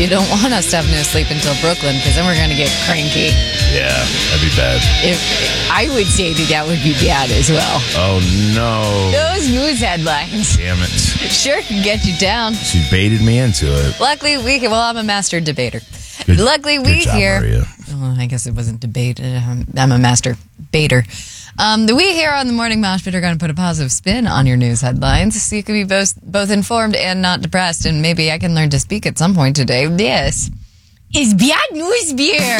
You don't want us to have no sleep until Brooklyn, because then we're going to get cranky. Yeah, that'd be bad. I would say that would be bad as well. Oh, no. Those news headlines Damn it. sure can get you down. She baited me into it. Luckily, I'm a master debater. Good- Luckily, good job, Maria. Well, I guess it wasn't debate. I'm a master baiter. We here on the Morning Mosh Pit are going to put a positive spin on your news headlines so you can be both informed and not depressed. And maybe I can learn to speak at some point today. This is Bad News Beer.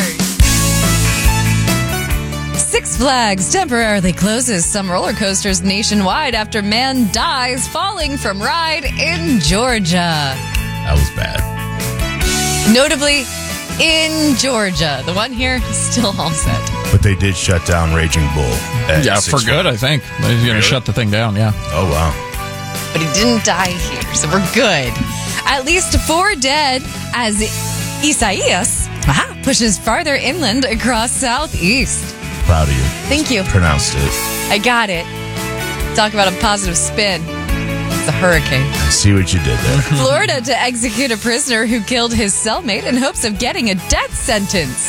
Six Flags temporarily closes some roller coasters nationwide after man dies falling from ride in Georgia. That was bad. Notably, in Georgia. The one here is still all set. But they did shut down Raging Bull. Yeah, for good, I think. They're going to shut the thing down, yeah. Oh, wow. But he didn't die here, so we're good. At least 4 dead as Isaias pushes farther inland across southeast. Proud of you. Thank you. Pronounced it. I got it. Talk about a positive spin. It's a hurricane. I see what you did there. Florida to execute a prisoner who killed his cellmate in hopes of getting a death sentence.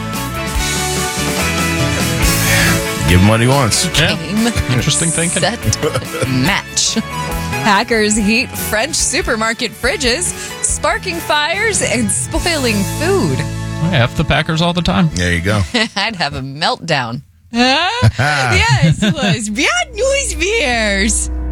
Give him what he wants. Yeah. Game, Interesting thinking. set, match. Hackers heat French supermarket fridges, sparking fires and spoiling food. F the Packers all the time. There you go. I'd have a meltdown. Yes, it was Bad News Bears.